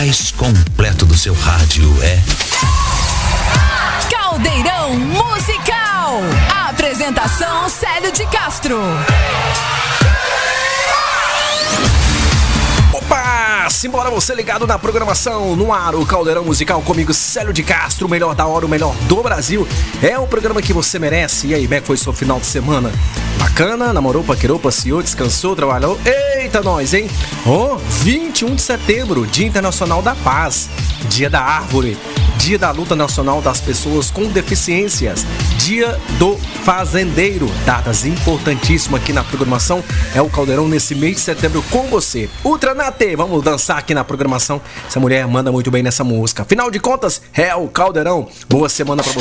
mais completo do seu rádio é Caldeirão Musical. Apresentação Célio de Castro. Opa! Simbora você ligado na programação, no ar, o Caldeirão Musical comigo, Célio de Castro, o melhor da hora, o melhor do Brasil. É o programa que você merece. E aí, como é que foi seu final de semana? Bacana? Namorou, paquerou, passeou, descansou, trabalhou? Eita, nós, hein? 21 de setembro, Dia Internacional da Paz, Dia da Árvore, Dia da Luta Nacional das Pessoas com Deficiências, Dia do Fazendeiro. Datas importantíssimas aqui na programação. É o Caldeirão nesse mês de setembro com você. Ultranate, vamos dançar aqui na programação. Essa mulher manda muito bem nessa música. Afinal de contas, é o Caldeirão. Boa semana pra